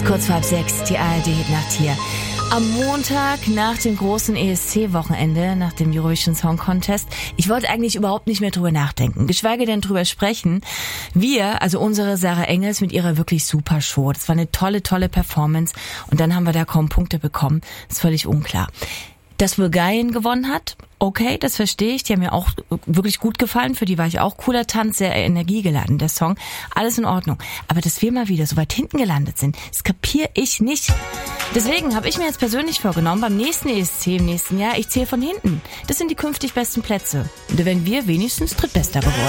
kurz vor 5:30, die ARD-Nacht hier. Am Montag nach dem großen ESC-Wochenende, nach dem Eurovision Song Contest. Ich wollte eigentlich überhaupt nicht mehr drüber nachdenken, geschweige denn drüber sprechen. Wir, also unsere Sarah Engels mit ihrer wirklich super Show. Das war eine tolle Performance. Und dann haben wir da kaum Punkte bekommen. Ist völlig unklar. Dass Bulgarien gewonnen hat, okay, das verstehe ich. Die haben mir auch wirklich gut gefallen. Für die war ich auch cooler Tanz, sehr energiegeladen, der Song. Alles in Ordnung. Aber dass wir mal wieder so weit hinten gelandet sind, das kapiere ich nicht. Deswegen habe ich mir jetzt persönlich vorgenommen, beim nächsten ESC im nächsten Jahr, ich zähle von hinten. Das sind die künftig besten Plätze. Und da wären wir wenigstens Drittbester geworden.